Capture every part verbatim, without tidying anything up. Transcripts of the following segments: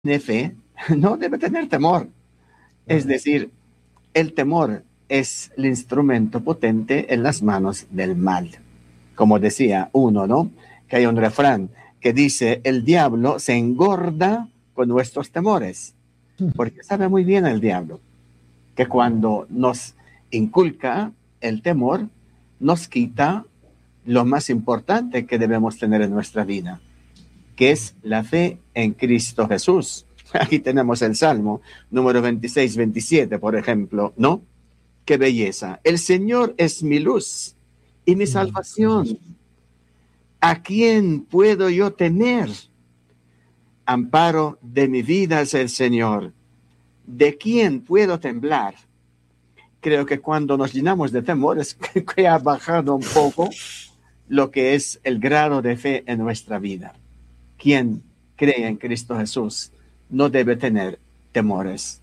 tiene fe no debe tener temor. Es decir, el temor es el instrumento potente en las manos del mal. Como decía uno, ¿no? Que hay un refrán que dice, el diablo se engorda con nuestros temores. Porque sabe muy bien el diablo que cuando nos inculca el temor, nos quita lo más importante que debemos tener en nuestra vida, que es la fe en Cristo Jesús. Aquí tenemos el Salmo número veintiséis, veintisiete, por ejemplo, ¿no? ¡Qué belleza! El Señor es mi luz y mi salvación. ¿A quién puedo yo temer? Amparo de mi vida es el Señor. ¿De quién puedo temblar? Creo que cuando nos llenamos de temores, que ha bajado un poco lo que es el grado de fe en nuestra vida. Quien cree en Cristo Jesús no debe tener temores.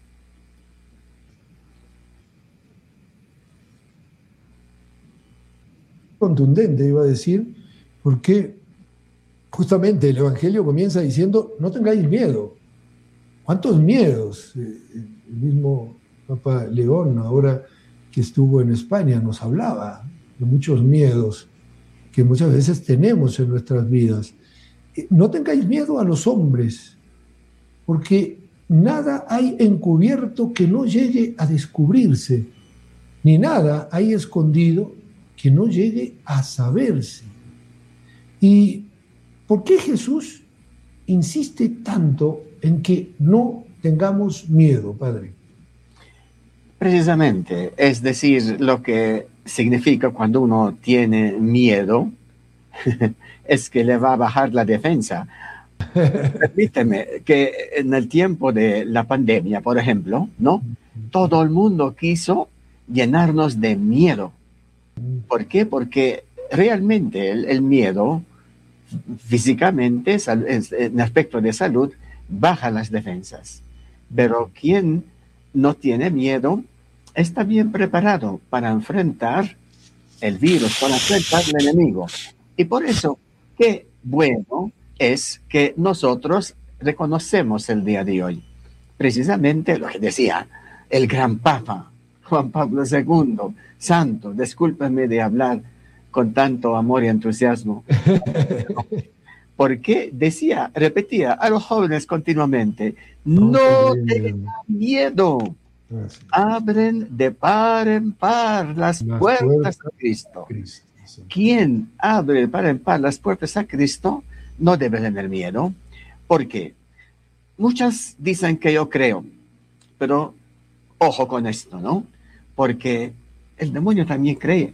Contundente, iba a decir, porque justamente el Evangelio comienza diciendo, no tengáis miedo. ¿Cuántos miedos? El mismo Papa León, ahora que estuvo en España, nos hablaba de muchos miedos que muchas veces tenemos en nuestras vidas. No tengáis miedo a los hombres, porque nada hay encubierto que no llegue a descubrirse, ni nada hay escondido que no llegue a saberse. ¿Y por qué Jesús insiste tanto en que no tengamos miedo, Padre? Precisamente, es decir, lo que significa cuando uno tiene miedo es que le va a bajar la defensa. Permíteme que en el tiempo de la pandemia, por ejemplo, ¿no? Todo el mundo quiso llenarnos de miedo. ¿Por qué? Porque realmente el, el miedo físicamente, en aspecto de salud, baja las defensas. Pero quien no tiene miedo está bien preparado para enfrentar el virus, para enfrentar al enemigo. Y por eso, qué bueno es que nosotros reconocemos el día de hoy. Precisamente lo que decía el gran Papa Juan Pablo segundo, santo, discúlpame de hablar con tanto amor y entusiasmo, porque decía, repetía a los jóvenes continuamente, no tengan miedo, abren de par en par las puertas a Cristo. Quien abre de par en par las puertas a Cristo no debe tener miedo, porque muchas dicen que yo creo, pero ojo con esto, ¿no? Porque el demonio también cree.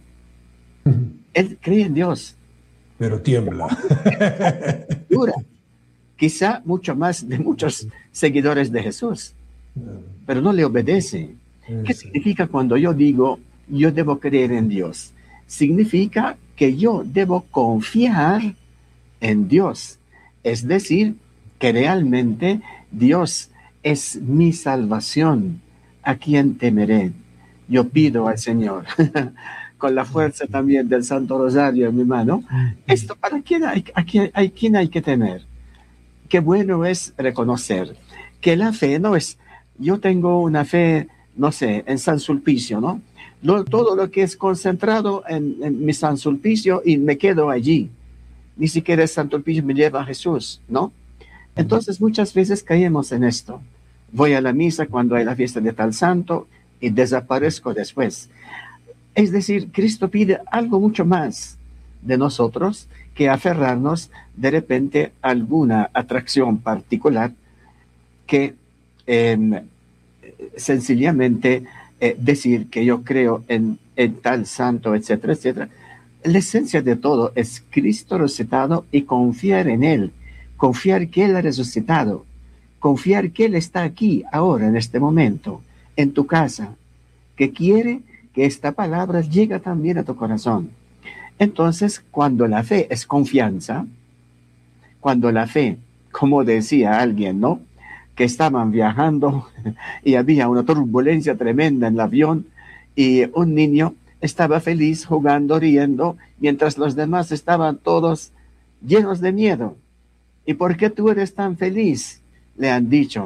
Él cree en Dios. Pero tiembla. Dura. Quizá mucho más de muchos seguidores de Jesús. Pero no le obedece. ¿Qué significa cuando yo digo, yo debo creer en Dios? Significa que yo debo confiar en Dios. Es decir, que realmente Dios es mi salvación. ¿A quién temeré? Yo pido al Señor, con la fuerza también del Santo Rosario en mi mano, esto para quién hay, a quién, hay, quién hay que temer. Qué bueno es reconocer que la fe no es, yo tengo una fe, no sé, en San Sulpicio, ¿no? Lo, todo lo que es concentrado en, en mi San Sulpicio y me quedo allí. Ni siquiera el San Sulpicio me lleva a Jesús, ¿no? Entonces muchas veces caemos en esto. Voy a la misa cuando hay la fiesta de tal santo y desaparezco después. Es decir, Cristo pide algo mucho más de nosotros que aferrarnos de repente a alguna atracción particular que eh, sencillamente eh, decir que yo creo en, en tal santo, etcétera, etcétera. La esencia de todo es Cristo resucitado y confiar en Él, confiar que Él ha resucitado, confiar que Él está aquí, ahora, en este momento, en tu casa, que quiere que esta palabra llegue también a tu corazón. Entonces, cuando la fe es confianza, cuando la fe, como decía alguien, ¿no? Que estaban viajando y había una turbulencia tremenda en el avión y un niño estaba feliz jugando, riendo, mientras los demás estaban todos llenos de miedo. ¿Y por qué tú eres tan feliz? le han dicho